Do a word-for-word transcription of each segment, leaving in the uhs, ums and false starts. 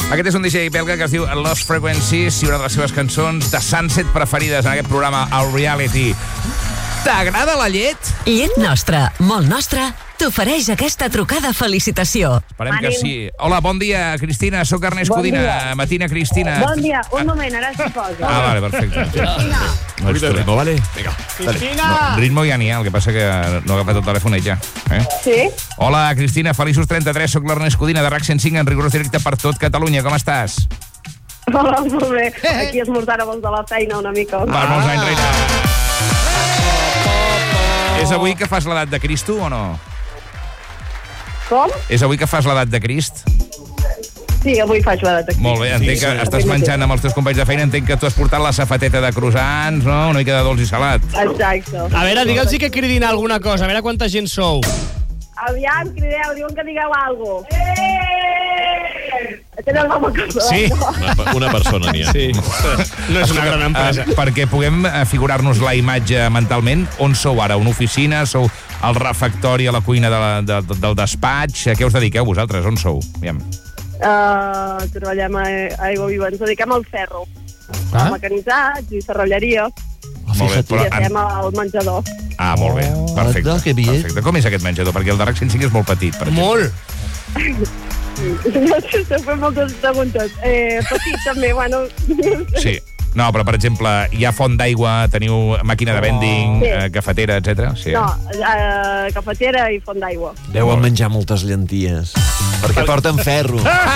Aquest és un D J belga que es diu Lost Frequencies i una de les seves cançons de Sunset preferides en aquest programa, el Reality. T'agrada la llet? Llet nostra, molt nostra, t'ofereix aquesta trucada felicitació. Esperem que sí. Hola, bon dia, Cristina. Soc Ernest Bon Codina. dia. Matina, Cristina. Bon dia, un moment, ara s'hi posa. Ah, vale, perfecte. Cristina. Un poquito de ritmo, ¿vale? Venga. Cristina. No, ritmo ja n'hi ha, el que passa que no ha agafat el telèfon ella. Eh? Sí? Hola, Cristina, feliços trenta-tres. Soc l'Ernest Codina de RAC cent cinc en rigorós directe per tot Catalunya. Com estàs? Hola, molt bé. Aquí esmorzant abans de la feina una mica. Per molts anys, reina. És avui que fas l'edat de Cristo o no? Com? És avui que fas l'edat de Crist? Sí, avui faig l'edat aquí. Molt bé, entenc que estàs menjant amb els teus companys de feina, entenc que tu has portat la safateta de croissants, no? Una mica de dolç i salat. Exacte. A veure, digue'ls que cridin alguna cosa, a veure quanta gent sou. Aviam, crideu, diuen que digueu alguna cosa. Tenen la boca. Sí. Una, una persona n'hi ha. Sí. No és una gran empresa. Uh, perquè puguem uh, figurar-nos la imatge mentalment, on sou ara? Una oficina? Sou al refectori, a la cuina de la, de, del despatx? A què us dediqueu vosaltres? On sou? Aviam. Uh, treballem a Aigua Viva. Ens dediquem al ferro. Ah? Mecanitzats i serralleria. Molt bé, I però... estem al menjador. Ah, molt bé. Perfecte. que bé. Perfecte. Com és aquest menjador? Perquè el de RAC cent cinc és molt petit, per exemple. Molt. S'han fet moltes preguntes. Eh, petit, també, bueno... Sí. No, però, per exemple, hi ha font d'aigua, teniu màquina de vending, Sí. eh, cafetera, etcètera. Sí. No, uh, cafetera i font d'aigua. Deuen menjar moltes llenties. Perquè porten ferro.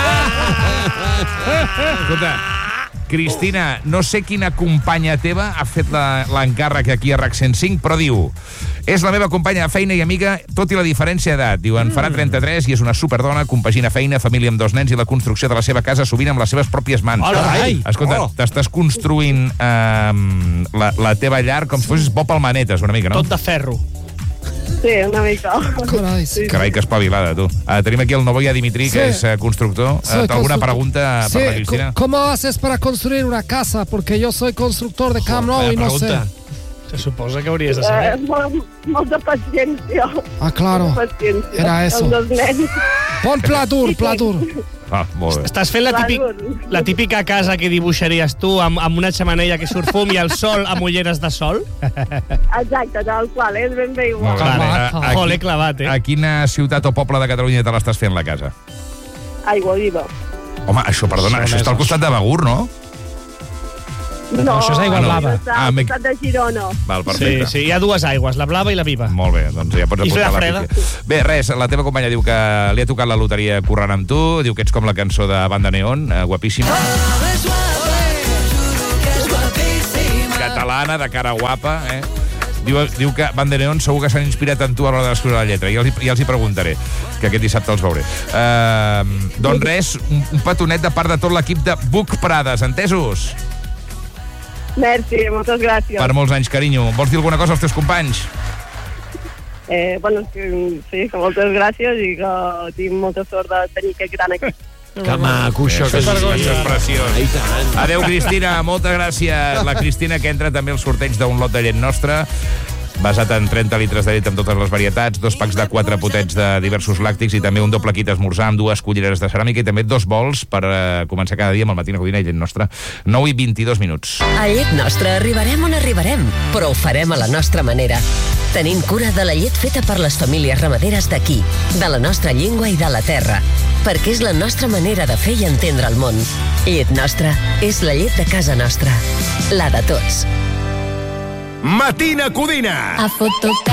Escolta, Cristina, no sé quina companya teva ha fet la- l'encàrrec aquí a RAC cent cinc, però diu: és la meva companya de feina i amiga, tot i la diferència d'edat. Diu, en farà trenta-tres i és una superdona, compagina feina, família amb dos nens i la construcció de la seva casa sovint amb les seves pròpies mans. Hola, ai! Escolta, Oh. t'estàs construint eh, la, la teva llar com si fossis Bob Almanetes, una mica, no? Tot de ferro. Sí, una mica. Carai, sí. Carai, que espavilada, tu. Uh, tenim aquí el Novoya Dimitri, que Sí. és uh, constructor. Soy Uh, ¿Alguna constructor. pregunta Sí, para la Cristina? co- ¿cómo haces para construir una casa? Porque yo soy constructor de Camp Nou y no sé. Se suposa que hauries de Eh, saber. molt, molta paciència. Ah, claro. Molta paciència. Era eso. Els dos nens. Pon platur, platur. Ah, molt bé. Estàs fent la, típic, la típica casa que dibuixaries tu amb, amb una xamanella que surt fum i el sol amb ulleres de sol? Exacte, tal qual, és ben bé igual. Clar. Vale. Clavat. A- Oh, l'he clavat, eh? A quina ciutat o poble de Catalunya te l'estàs fent, la casa? Aigua Viva. Home, això, perdona, això, Això està al costat de Begur, no? No, això és Aigua no, Blava. Està Ah, al m'he- costat de Girona. Val, Sí, perfecte. sí, hi ha dues aigües, la blava i la viva. Molt bé, doncs ja pots I apuntar la la freda? pica. Bé, res, la teva companya diu que li ha tocat la loteria corrent amb tu, diu que ets com la cançó de Banda Neon, eh, guapíssima. Catalana, de cara guapa, eh? Diu, diu que Banda Neon segur que s'han inspirat en tu a l'hora d'escriure la lletra. Ja els, hi- ja els hi preguntaré, que aquest dissabte els veuré. Uh, doncs res, un, un petonet de part de tot l'equip de Buc Prades, entesos? Merci, moltes gràcies. Per molts anys, carinyo. Vols dir alguna cosa als teus companys? Eh, bueno, és que, sí, que moltes gràcies i que tinc molta sort de tenir aquest gran equip. Que maco, això. Això és, això és preciós. Ai, tant. Adéu, Cristina, moltes gràcies. La Cristina, que entra també al sorteig d'un lot de llet nostra, basat en trenta litres de llet amb totes les varietats, dos packs de quatre potets de diversos làctics i també un doble kit esmorzar amb dues culleres de ceràmica i també dos bols per uh, començar cada dia amb el Matina Codina i llet nostra. nou i vint-i-dos minuts. A Llet Nostra arribarem on arribarem, però ho farem a la nostra manera. Tenint cura de la llet feta per les famílies ramaderes d'aquí, de la nostra llengua i de la terra, perquè és la nostra manera de fer i entendre el món. Llet Nostra és la llet de casa nostra, la de tots. Matina Codina. A fotocar